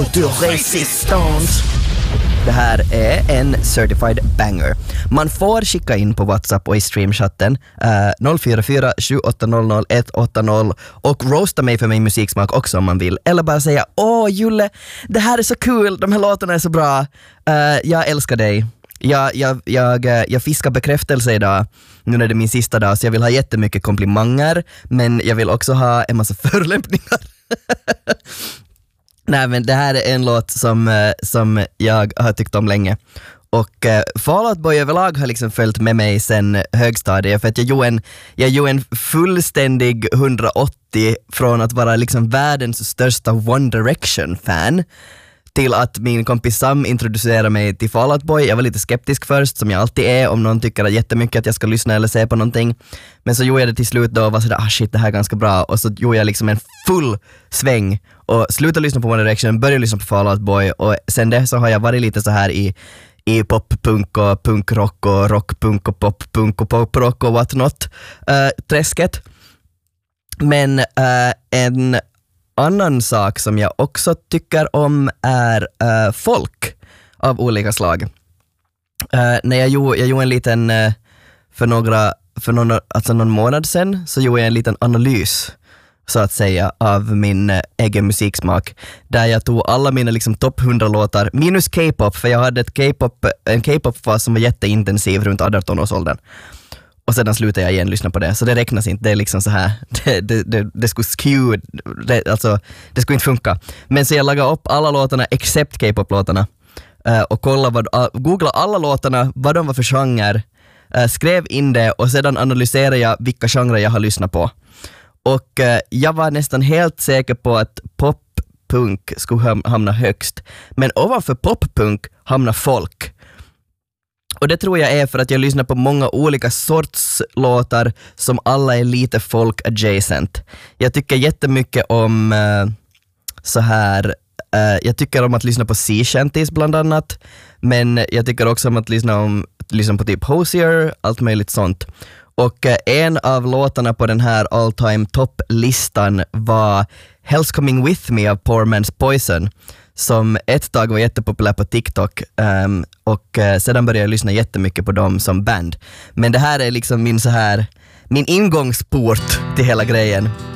de résistance. Det här är en certified banger. Man får skicka in på WhatsApp och i streamchatten 044 7800 180 och roasta mig för min musiksmak också om man vill. Eller bara säga, Julle, det här är så kul, de här låtarna är så bra. Jag älskar dig. Jag fiskar bekräftelse idag. Nu är det min sista dag, så jag vill ha jättemycket komplimanger, men jag vill också ha en massa förolämpningar. Nej, men det här är en låt som jag har tyckt om länge. Och Fall Out Boy överlag har liksom följt med mig sen högstadiet, för att jag gjorde en fullständig 180 från att vara liksom världens största One Direction-fan till att min kompis Sam introducerade mig till Fall Out Boy. Jag var lite skeptisk först, som jag alltid är om någon tycker jättemycket att jag ska lyssna eller se på någonting. Men så gjorde jag det till slut då och var sådär, shit, det här är ganska bra. Och så gjorde jag liksom en full sväng och slutade lyssna på One Direction, började lyssna på Fall Out Boy, och sen det så har jag varit lite så här i poppunk och punkrock och rockpunk och poppunk och poprock och what not träsket. Men en annan sak som jag också tycker om är folk av olika slag. När jag gjorde en liten för någon månad sedan, så gjorde jag en liten analys så att säga av min egen musiksmak, där jag tog alla mina liksom topp 100 låtar minus K-pop, för jag hade en K-pop-fas som var jätteintensiv runt 18-årsåldern. Och sedan slutar jag igen lyssna på det. Så det räknas inte. Det är liksom så här. Det skulle skew. Det skulle inte funka. Men så jag lagade upp alla låtarna except K-pop-låtarna. Och googla alla låtarna, vad de var för genre. Skrev in det och sedan analyserade jag vilka genrer jag har lyssnat på. Och jag var nästan helt säker på att pop-punk skulle hamna högst. Men ovanför pop-punk hamnar folk. Och det tror jag är för att jag lyssnar på många olika sorts låtar som alla är lite folk-adjacent. Jag tycker jättemycket om jag tycker om att lyssna på sea shanties bland annat. Men jag tycker också om att lyssna på typ Hosier, allt möjligt sånt. Och en av låtarna på den här all-time top-listan var Hell's Coming With Me av Poor Man's Poison, som ett tag var jättepopulär på TikTok, och sedan började jag lyssna jättemycket på dem som band. Men det här är liksom min ingångsport till hela grejen.